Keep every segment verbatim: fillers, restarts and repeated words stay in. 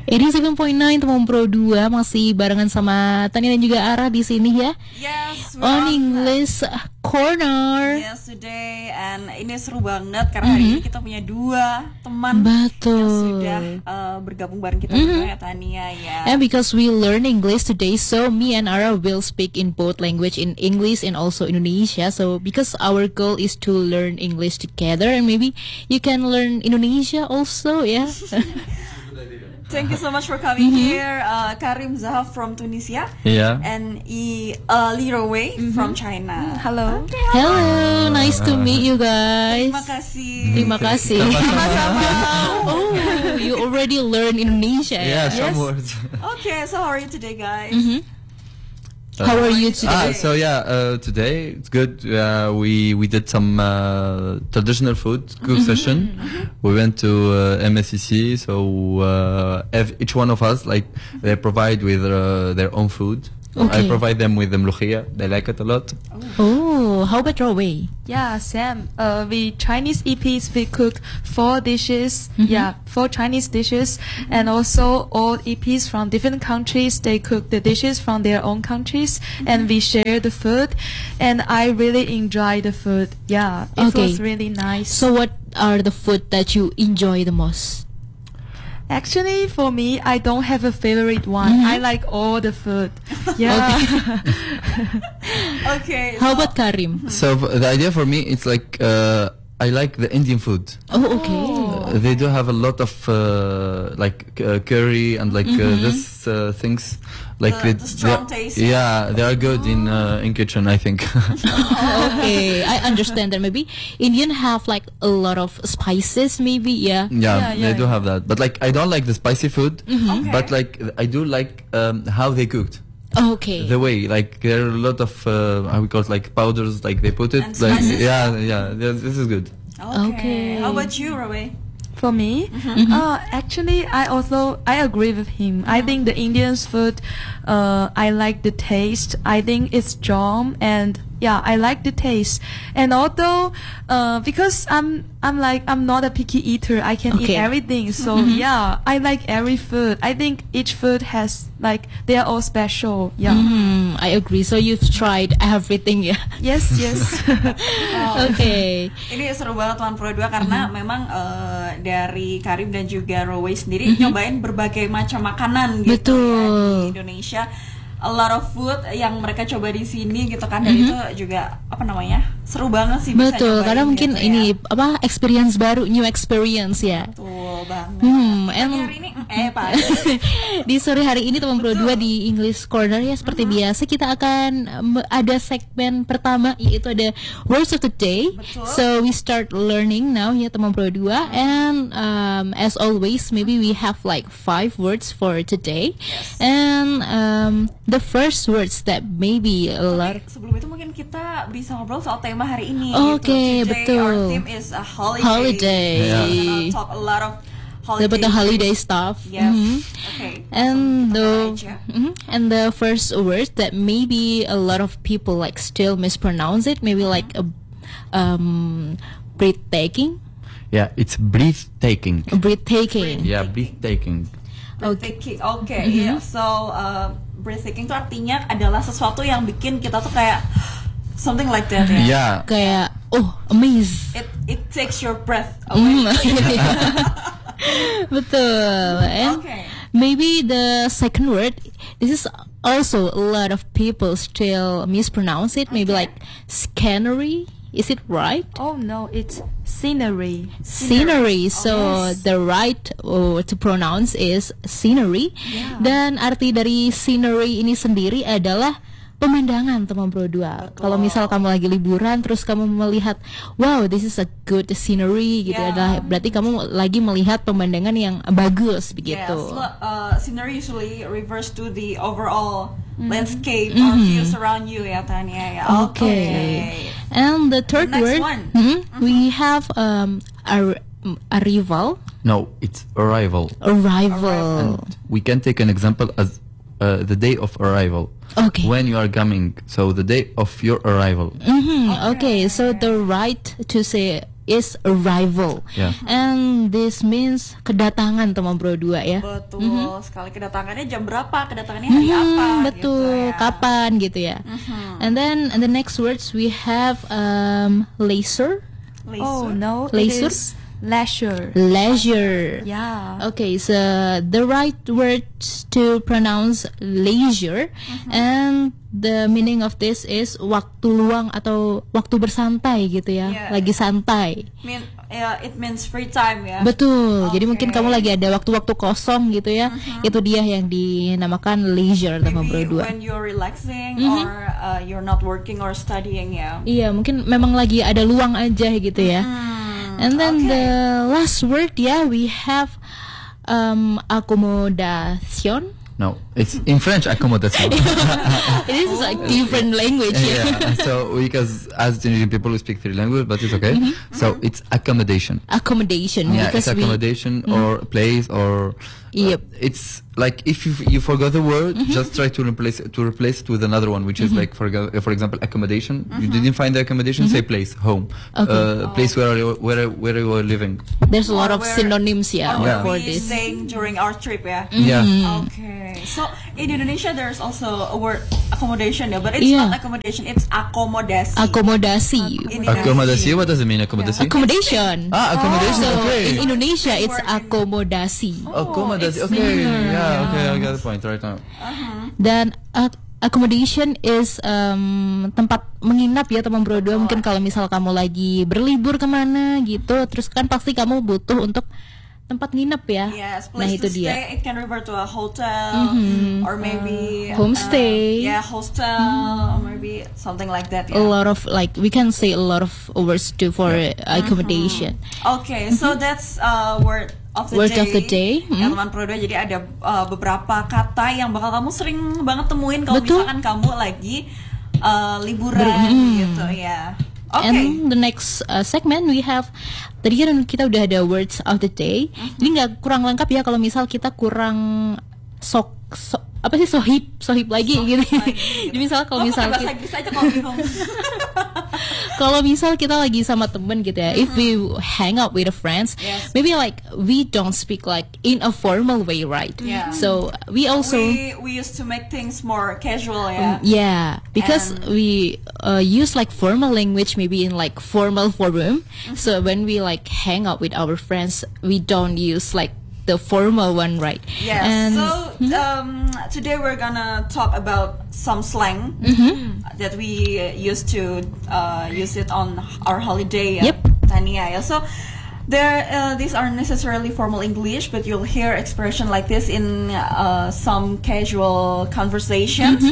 eighty-seven point nine Teman Pro dua masih barengan sama Tania dan juga Ara di sini ya. Yes, on English Corner. Yes, today, and ini seru banget karena hari Mm-hmm. ini kita punya dua teman Betul. yang sudah uh, bergabung bareng kita Mm-hmm. berdua ya, Tania ya. And because we learn English today, so me and Ara will speak in both language, in English and also Indonesia. So because our goal is to learn English together, and maybe you can learn Indonesia also, yeah. Thank you so much for coming Mm-hmm. here, uh, Karim Zahaf from Tunisia, Yeah. and I uh, Liro Wei from China. Hello. Okay, Hello, nice to meet you guys. terima kasih. Terima kasih. Sama-sama. Oh, you already learn Indonesia. Yeah, ya? some words. Okay, so how are you today, guys? Mm-hmm. How are you today? Ah, so yeah, uh, today it's good. Uh, we we did some uh, traditional food cook session. We went to uh, M S C C. So uh, ev- each one of us, like, they provide with uh, their own food. I Okay. provide them with the mlukhia. They like it a lot. Oh, how about Rowe? Yeah, Sam. Uh, we Chinese E Ps we cooked four dishes. Yeah, four Chinese dishes, and also all E Ps from different countries. They cook the dishes from their own countries, and we share the food. And I really enjoy the food. Yeah, it Okay. was really nice. So what are the food that you enjoy the most? Actually, for me, I don't have a favorite one. I like all the food. Yeah. Okay. How so- about Karim? So f- the idea for me, it's like uh, I like the Indian food. Oh, okay. Uh, they do have a lot of uh, like uh, curry and like uh, this uh, things like The- they- the strong they- taste. Yeah, they are good in uh, in kitchen, I think. Okay, I understand that maybe Indian have like a lot of spices, maybe, yeah. Yeah, Yeah, yeah, they do yeah. have that. But like I don't like the spicy food, Okay. but like I do like um, how they cooked. Okay. The way, like there are a lot of uh, how we call it, like powders, like they put it, And like spices. yeah, yeah, yeah, this is good. Okay. Okay. How about you, Rowe? For me, uh, actually, I also I agree with him. I think the Indian's food, uh, I like the taste. I think it's strong, and yeah, I like the taste. And although, uh, because I'm I'm like I'm not a picky eater, I can Okay. eat everything. So yeah, I like every food. I think each food has like they are all special. Yeah. Hmm, I agree. So you've tried everything, yeah. Yes, yes. Okay. Ini seru banget Tuan Pro dua karena memang uh, dari Karim dan juga Rowe sendiri nyobain berbagai macam makanan gitu Betul. ya di Indonesia. A lot of food yang mereka coba di sini gitu kan, dan itu juga apa namanya, seru banget sih bisa Betul, nyobain karena mungkin gitu ini ya. apa experience baru, new experience ya. Betul banget. Hmm, Tapi and hari ini eh Pak. di sore hari ini teman Pro dua di English Corner ya seperti biasa kita akan um, ada segmen pertama yaitu ada Words of the Day. Betul. So we start learning now ya teman Pro dua, and um, as always maybe we have like five words for today. And um, the first words that maybe a lot Tapi sebelum itu mungkin kita bisa ngobrol soal tema hari ini. Oke, gitu. Today betul. Our theme is a holiday. Holiday. Yeah. We're gonna talk a lot of holiday. about the holiday stuff. Yes. Mhm. Okay. And So, the kita mulai aja. mhm. and the first word that maybe a lot of people like still mispronounce it, maybe like a um breathtaking, Yeah, it's breathtaking. breathtaking. Yeah, breathtaking. Breathtaking. Oke, iya. So, uh, breathtaking itu artinya adalah sesuatu yang bikin kita tuh kayak something like that ya. Yeah, Kayak oh amaze. It it takes your breath away. Mm. Betul. And Okay. maybe the second word, this is also a lot of people still mispronounce it. Maybe like scannery. Is it right? Oh no, it's scenery. Scenery. So yes. the right uh, to pronounce is scenery. Dan arti dari scenery ini sendiri adalah pemandangan teman Pro dua. Kalau misal kamu lagi liburan terus kamu melihat wow this is a good scenery gitu Yeah. adalah berarti kamu lagi melihat pemandangan yang bagus Yes, begitu. lo- uh, scenery usually refers to the overall landscape or views around you ya Tania ya. Okay. And the third next word one. mhm, we have um ar- arrival. no, it's arrival. Arrival. We can take an example as uh, the day of arrival. Okay. When you are coming, so the day of your arrival. Mhm, okay. So the right to say is arrival. Yeah. And this means kedatangan teman berdua ya. Betul Mhm. sekali. Kedatangannya jam berapa? Kedatangannya hari Hmm, apa? betul, gitu ya. kapan gitu ya. And then and the next words we have um, leisure, Leisure. Oh no, Leisure? it is leisure. leisure. Yeah. Okay, so the right words to pronounce leisure, and the meaning of this is waktu luang atau waktu bersantai gitu ya, Yeah. lagi santai. Mean, yeah, it means free time ya. Betul. Jadi Oke. mungkin kamu lagi ada waktu-waktu kosong gitu ya. Itu dia yang dinamakan leisure teman Maybe berdua. when you're relaxing or uh, you're not working or studying ya. Iya, mungkin memang lagi ada luang aja gitu ya. And then okay. the last word ya, we have um, accommodation. No, it's in French accommodation. This is like different language. Yeah. Yeah, so because as Tunisian people we speak three languages, but it's okay. So it's accommodation. Accommodation. Yeah, because it's accommodation or place or Yep. it's like if you you forgot the word, just try to replace it, to replace it with another one, which is like for exa- for example accommodation. You didn't find the accommodation, say place, home, Okay. uh, place where you, where where you are living. we, there's a lot Or of where- synonyms ya or Yeah. for we this. staying during our trip ya. Yeah. Okay, so in Indonesia there's also a word accommodation ya, but it's Yeah. not accommodation, it's akomodasi. Akomodasi. In Accommodation. What does it mean? Accommodation. Accommodation. Ah, accommodation. So okay. in Indonesia it's Word in- akomodasi. Accommodation. it's Okay. similar. Yeah. Okay. I got the point right now. Dan uh, accommodation is um, tempat menginap ya teman berdua. Mungkin kalau misal kamu lagi berlibur kemana gitu, terus kan pasti kamu butuh untuk tempat nginap ya. Yes, Nah place itu to dia. stay. It can refer to a hotel or maybe Homestay. Uh, yeah, hostel or maybe something like that. A Yeah. lot of like we can say a lot of words too for uh, accommodation. Okay, so that's uh, word of the Word day. of the day, Ya, hmm. teman Prodo. Jadi ada uh, beberapa kata yang bakal kamu sering banget temuin kalau Betul. misalkan kamu lagi uh, liburan gitu ya. Oke. And the next uh, segment we have tadi kan kita udah ada words of the day. Ini nggak kurang lengkap ya kalau misal kita kurang sok, sok apa sih sohib sohib lagi gitu. Jadi misal kalau Lo misal pakai bahasa kita, Inggris aja kalau bingung. kalau misal kita lagi sama temen gitu ya, if we hang out with a friends, Yes. maybe like we don't speak like in a formal way, right? Yeah. So we also we we used to make things more casual ya. yeah, because And- we uh, use like formal language maybe in like formal forum. So when we like hang out with our friends, we don't use like the formal one, right? Yes. And so um, today we're gonna talk about some slang that we uh, used to uh, use it on our holiday. uh, Yep. Tania. Yeah. So there, uh, these aren't necessarily formal English, but you'll hear expression like this in uh, some casual conversations.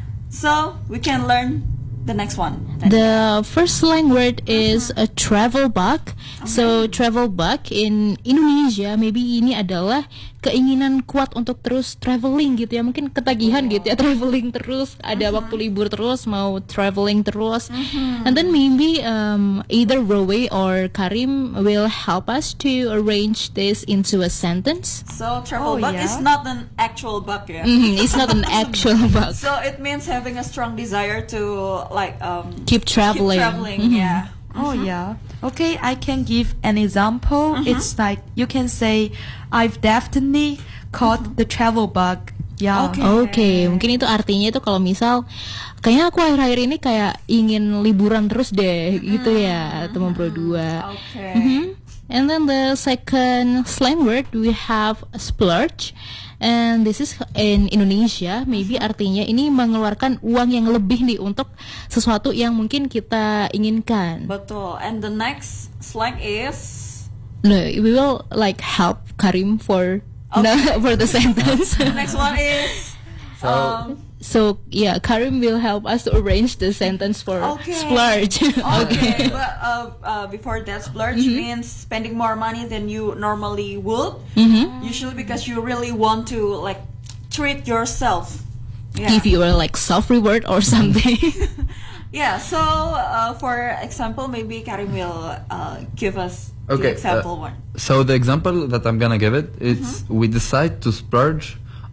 So we can learn the next one. the first slang word is a travel bug. So travel bug in Indonesia maybe ini adalah keinginan kuat untuk terus traveling gitu ya, mungkin ketagihan gitu ya, traveling terus, ada waktu libur terus mau traveling terus. And then maybe um, either Rowe or Karim will help us to arrange this into a sentence. So travel Oh, bug yeah? is not an actual bug, yeah. Mhm, it's not an actual bug. So it means having a strong desire to like um, Keep traveling. Keep traveling, Mhm. yeah. Oh yeah. Okay, I can give an example. It's like you can say, I've definitely caught the travel bug. Yeah. Okay. Oke, mungkin itu artinya itu kalau misal kayaknya aku akhir-akhir ini kayak ingin liburan terus deh, gitu ya, teman berdua. Okay. Mhm. And then the second slang word we have splurge. And this is in Indonesia, maybe artinya ini mengeluarkan uang yang lebih nih untuk sesuatu yang mungkin kita inginkan. Betul. And the next slang is No, we will like help Karim for no, for the sentence. the next one is So- um, So yeah, Karim will help us to arrange the sentence for Okay. splurge. okay. But uh, uh, before that, splurge means spending more money than you normally would. Usually because you really want to like treat yourself. Yeah. Give you a like self reward or something. Yeah. So uh, for example, maybe Karim will uh, give us the Okay, example uh, one. So the example that I'm gonna give it, it's we decide to splurge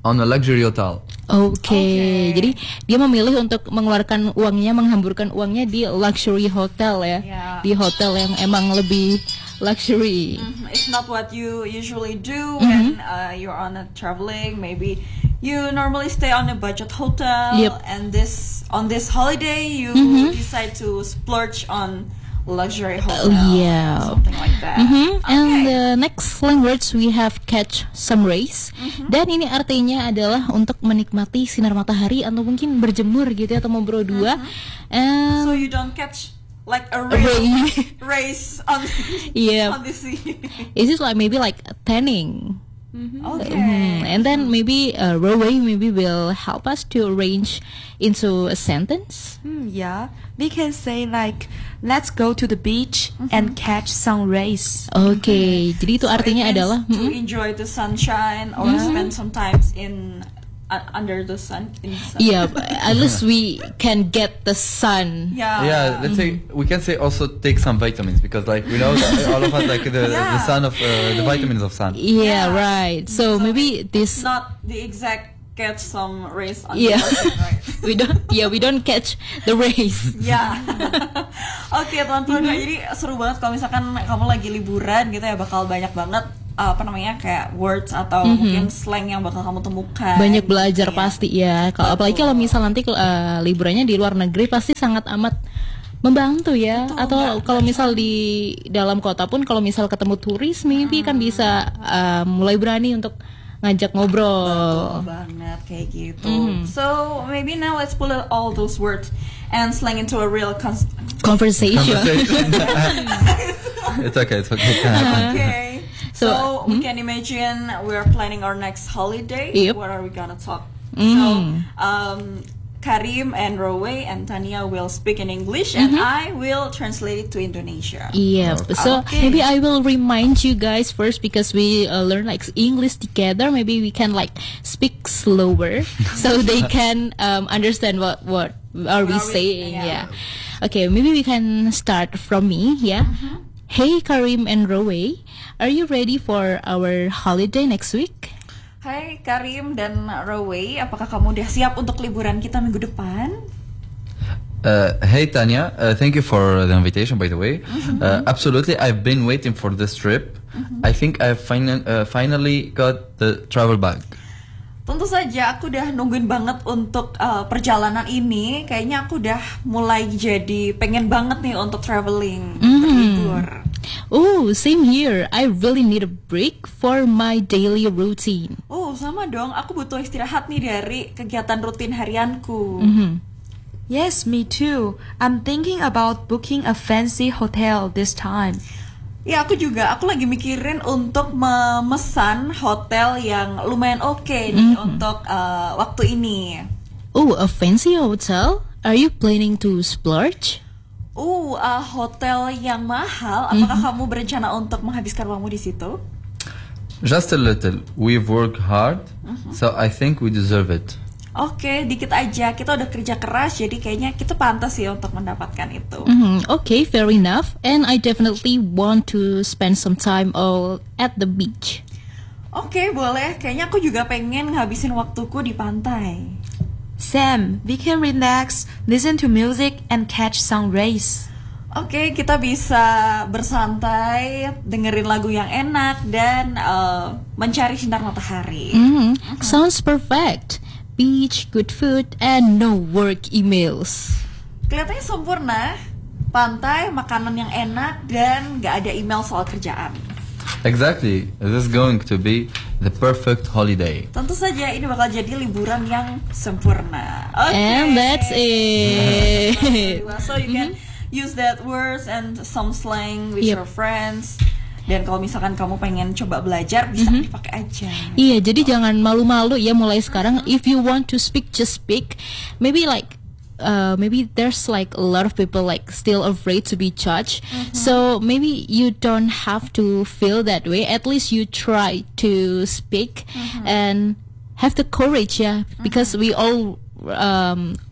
on a luxury hotel. Oke, Oke. jadi dia memilih untuk mengeluarkan uangnya, menghamburkan uangnya di luxury hotel ya, Yeah. di hotel yang emang lebih luxury. Mhm, It's not what you usually do when uh, you're on a traveling. Maybe you normally stay on a budget hotel, Yep. and this on this holiday you decide to splurge on luxury hotel, yeah. something like that. Mhm. And Okay. the next slang words we have catch some rays. Dan ini artinya adalah untuk menikmati sinar matahari atau mungkin berjemur gitu ya, atau membro dua. And So you don't catch like a ray. real race on Yeah. on the sea. Is it like maybe like tanning? Okay. Mhm. And then maybe uh, Roway maybe will help us to arrange into a sentence. Hmm, yeah, we can say like, let's go to the beach and catch sun rays. Oke, jadi itu So it artinya means adalah to mm, enjoy the sunshine or spend some times in uh, under the sun. In the sun. yeah, at least we can get the sun. Yeah. Yeah, let's say we can say also take some vitamins because like we know that all of us like the, Yeah. the sun of uh, the vitamins of sun. Yeah, Yeah. right. So, maybe It's this not the exact catch some race on Yeah. the ocean, right? we don't yeah we don't catch the rays. Ya. Oke, teman-teman, jadi seru banget kalau misalkan kamu lagi liburan gitu ya, bakal banyak banget uh, apa namanya kayak words atau mungkin slang yang bakal kamu temukan. Banyak belajar Iya. pasti ya. Kalau apalagi kalau misal nanti uh, liburannya di luar negeri pasti sangat amat membantu ya. Atau kalau misal di dalam kota pun kalau misal ketemu turis maybe kan bisa uh, mulai berani untuk ngajak ngobrol. Betul banget kayak gitu. So maybe now let's pull out all those words and slang into a real cons- Conversation. Conversation. It's okay. It's okay. It can happen. Okay. So, So, we can imagine we're planning our next holiday. Yep. What are we gonna talk? So um, Karim and Roway and Tania will speak in English, and I will translate it to Indonesia. Yep. So Okay. maybe I will remind you guys first because we uh, learn like English together. Maybe we can like speak slower so they can um, understand what what are we are we- saying. yeah. Yeah. Okay. Maybe we can start from me. Yeah. Hey Karim and Roway, are you ready for our holiday next week? Hai Karim dan Roway, apakah kamu udah siap untuk liburan kita minggu depan? Uh, hey Tanya, uh, thank you for the invitation. By the way, uh, absolutely, I've been waiting for this trip. I think I fin- uh, finally got the travel bag. Tentu saja aku udah nungguin banget untuk uh, perjalanan ini. Kayaknya aku udah mulai jadi pengen banget nih untuk traveling, berlibur. Oh, same here. I really need a break for my daily routine. Oh, sama dong. Aku butuh istirahat nih dari kegiatan rutin harianku. Yes, me too. I'm thinking about booking a fancy hotel this time. Ya, aku juga. Aku lagi mikirin untuk memesan hotel yang lumayan oke nih untuk uh, waktu ini. Oh, a fancy hotel? Are you planning to splurge? Uh, uh, hotel yang mahal. Apakah kamu berencana untuk menghabiskan uangmu di situ? Just a little. We've worked hard, so I think we deserve it. Oke, dikit aja. Kita udah kerja keras, jadi kayaknya kita pantas ya untuk mendapatkan itu. Mhm, okay, fair enough. And I definitely want to spend some time all at the beach. Oke, boleh. Kayaknya aku juga pengen ngabisin waktuku di pantai. Sam, we can relax, listen to music, and catch sun rays. Oke, kita bisa bersantai, dengerin lagu yang enak, dan uh, mencari sinar matahari. Mhm, sounds perfect. Beach, good food, and no work emails. Kelihatannya sempurna. Pantai, makanan yang enak, dan gak ada email soal kerjaan. Exactly. This is going to be the perfect holiday. Tentu saja ini bakal jadi liburan yang sempurna. Oke. And that's it. So you can use that words and some slang with Yep. your friends. Dan kalau misalkan kamu pengen coba belajar, bisa dipakai aja. Iya, jadi jangan malu-malu ya mulai sekarang. If you want to speak, just speak. Maybe like, uh, maybe there's like a lot of people like still afraid to be judged. So maybe you don't have to feel that way. At least you try to speak and have the courage, ya. Because we all um,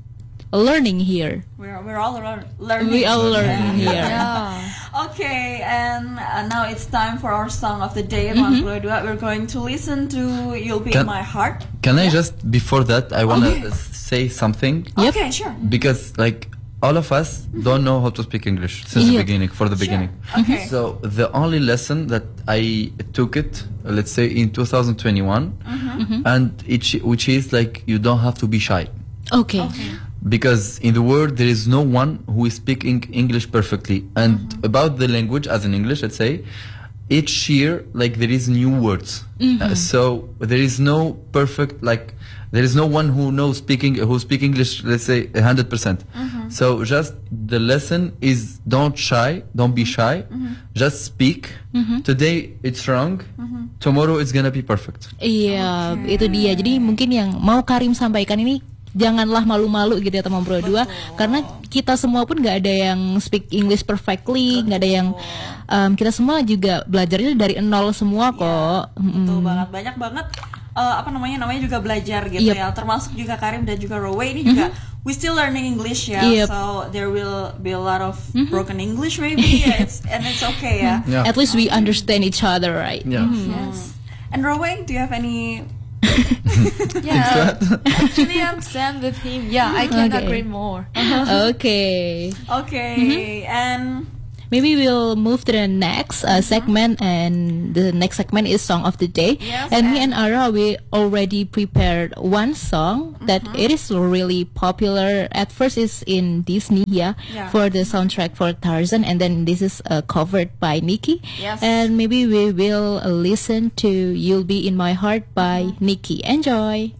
learning here. We're we're all lear- learning. We all learning here. Yeah. Okay, and uh, now it's time for our song of the day. Mm-hmm. We're going to listen to "You'll Be Can- in My Heart." Can I just before that I wanna Okay. uh, say something Yep. Okay, sure. because like all of us don't know how to speak English since Yep. the beginning for the beginning. Okay. So the only lesson that I took it, uh, let's say in two thousand twenty-one, Mm-hmm. and it, which is like you don't have to be shy. Okay. Because in the world there is no one who is speaking English perfectly, and Mm-hmm. about the language as in English, let's say each year like there is new words. Uh, so there is no perfect like there is no one who knows speaking who speak English, let's say a hundred percent. So just the lesson is don't shy, don't be shy, just speak. Today it's wrong, tomorrow it's gonna be perfect. Iya, itu dia. Jadi mungkin yang mau Karim sampaikan ini, janganlah malu-malu gitu ya teman Pro dua, karena kita semua pun nggak ada yang speak English perfectly, nggak ada yang um, kita semua juga belajarnya dari nol semua kok. Betul Mm-mm. banget, banyak banget uh, apa namanya namanya juga belajar gitu Yep. ya. Termasuk juga Karim dan juga Rowe ini juga we still learning English ya. Yep. So there will be a lot of broken English maybe. Yeah, it's, and it's okay ya. Yeah. At least we understand each other, right? Yeah. Yes. And Rowe, do you have any? Yeah. Actually, I'm same with him. Yeah, I can Okay. agree more. Okay. Okay, and Maybe we'll move to the next uh, segment, and the next segment is Song of the Day. Yes, and me and- and Ara, we already prepared one song that it is really popular. At first, it's in Disney, yeah, Yeah. for the soundtrack for Tarzan, and then this is uh, covered by Nikki. Yes. And maybe we will uh, listen to "You'll Be in My Heart" by Nikki. Enjoy.